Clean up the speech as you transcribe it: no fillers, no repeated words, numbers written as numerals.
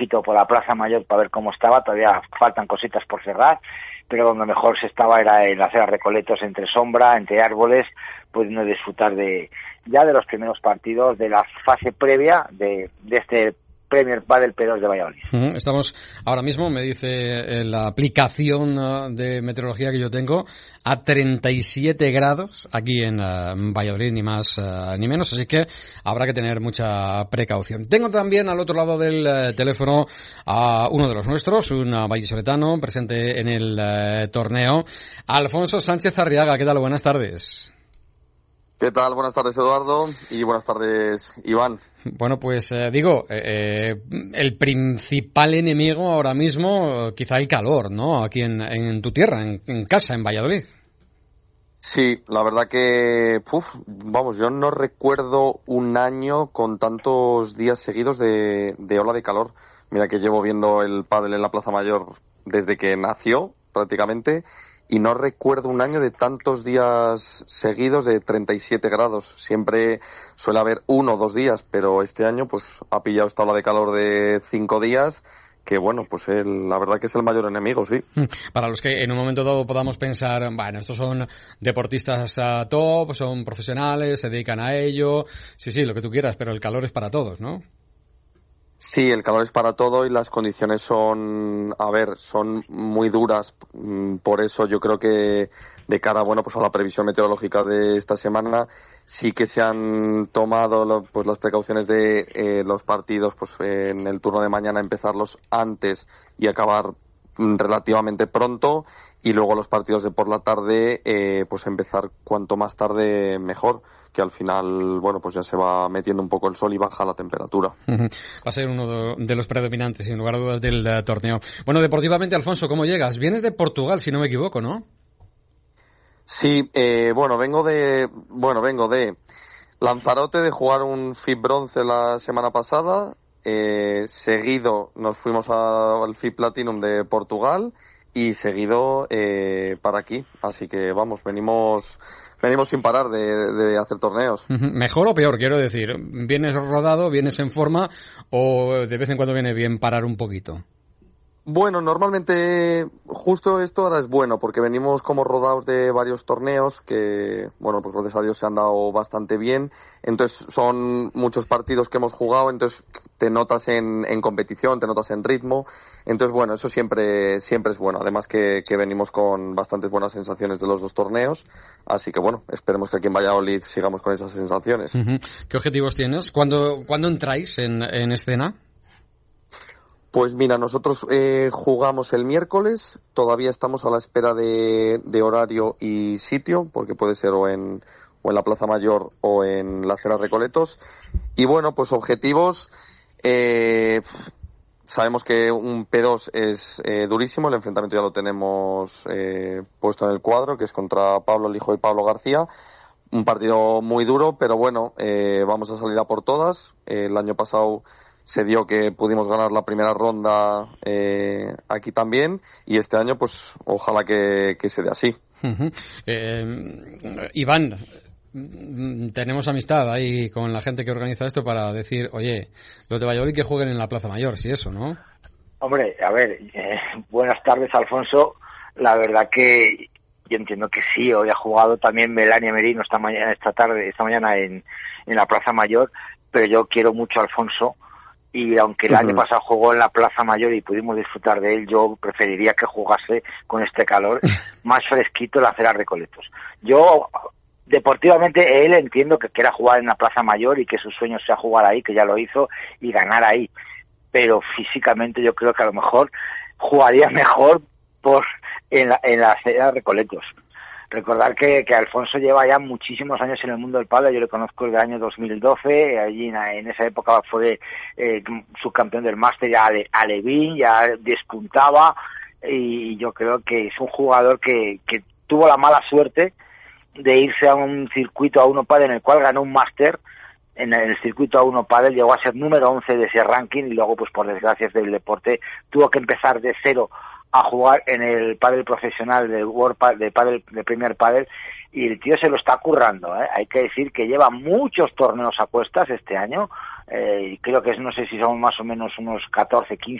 poquito por la Plaza Mayor para ver cómo estaba, todavía faltan cositas por cerrar, pero donde mejor se estaba era en la acera Recoletos, entre sombra, entre árboles, pudiendo disfrutar de los primeros partidos de la fase previa de este Premier Padel P2 de Valladolid. Estamos ahora mismo, me dice la aplicación de meteorología que yo tengo, a 37 grados aquí en Valladolid, ni más ni menos, así que habrá que tener mucha precaución. Tengo también al otro lado del teléfono a uno de los nuestros, un vallisoletano presente en el torneo, Alfonso Sánchez Arriaga. ¿Qué tal? Buenas tardes. ¿Qué tal? Buenas tardes, Eduardo, y buenas tardes, Iván. Bueno, pues el principal enemigo ahora mismo, quizá el calor, ¿no? Aquí en tu tierra, en casa, en Valladolid. Sí, la verdad que, yo no recuerdo un año con tantos días seguidos de ola de calor. Mira que llevo viendo el pádel en la Plaza Mayor desde que nació, prácticamente, y no recuerdo un año de tantos días seguidos de 37 grados. Siempre suele haber 1 o 2 días, pero este año pues ha pillado esta ola de calor de 5 días, que bueno, pues la verdad que es el mayor enemigo, sí. Para los que en un momento dado podamos pensar, bueno, estos son deportistas top, son profesionales, se dedican a ello, sí, lo que tú quieras, pero el calor es para todos, ¿no? Sí, el calor es para todo y las condiciones son muy duras. Por eso yo creo que de cara, pues a la previsión meteorológica de esta semana, sí que se han tomado las precauciones de los partidos, pues en el turno de mañana empezarlos antes y acabar relativamente pronto, y luego los partidos de por la tarde, pues empezar cuanto más tarde mejor, que al final, pues ya se va metiendo un poco el sol y baja la temperatura. Va a ser uno de los predominantes, sin lugar a dudas, del torneo. Bueno, deportivamente, Alfonso, ¿cómo llegas? Vienes de Portugal, si no me equivoco, ¿no? Sí, vengo de Lanzarote, de jugar un FIB bronce la semana pasada. Seguido nos fuimos al FIB Platinum de Portugal y seguido para aquí. Así que venimos sin parar de hacer torneos. ¿Mejor o peor? Quiero decir, ¿vienes rodado, vienes en forma o de vez en cuando viene bien parar un poquito? Bueno, normalmente justo esto ahora es bueno porque venimos como rodados de varios torneos que, pues gracias a Dios se han dado bastante bien. Entonces son muchos partidos que hemos jugado, entonces te notas en competición, te notas en ritmo. Entonces, eso siempre es bueno. Además que venimos con bastantes buenas sensaciones de los 2 torneos. Así que, esperemos que aquí en Valladolid sigamos con esas sensaciones. ¿Qué objetivos tienes? ¿Cuándo entráis en escena? Pues mira, nosotros jugamos el miércoles, todavía estamos a la espera de horario y sitio, porque puede ser o en la Plaza Mayor o en la acera Recoletos. Y pues objetivos, sabemos que un P2 es durísimo, el enfrentamiento ya lo tenemos puesto en el cuadro, que es contra Pablo Lijo y Pablo García. Un partido muy duro, pero vamos a salir a por todas. El año pasado se dio que pudimos ganar la primera ronda aquí también, y este año pues ojalá que se dé así. Iván, tenemos amistad ahí con la gente que organiza esto para decir, oye, los de Valladolid que jueguen en la Plaza Mayor, si eso, ¿no? Hombre, a ver, buenas tardes, Alfonso. La verdad que yo entiendo que sí. Hoy ha jugado también Melania Merino esta mañana en la Plaza Mayor, pero yo quiero mucho a Alfonso. Y aunque el año pasado jugó en la Plaza Mayor y pudimos disfrutar de él, yo preferiría que jugase con este calor más fresquito en la acera Recoletos. Yo, deportivamente, él entiendo que quiera jugar en la Plaza Mayor y que su sueño sea jugar ahí, que ya lo hizo, y ganar ahí. Pero físicamente yo creo que a lo mejor jugaría mejor en la acera Recoletos. Recordar que Alfonso lleva ya muchísimos años en el mundo del pádel. Yo le conozco desde el año 2012. Allí en esa época fue subcampeón del máster ya Alevín, ya despuntaba, y yo creo que es un jugador que tuvo la mala suerte de irse a un circuito A1 Padel en el cual ganó un máster. En el circuito A1 Padel llegó a ser número 11 de ese ranking y luego, pues por desgracias del deporte, tuvo que empezar de cero a jugar en el pádel profesional de Premier Padel, y el tío se lo está currando, ¿eh? Hay que decir que lleva muchos torneos a cuestas este año, y creo que no sé si son más o menos unos 14, 15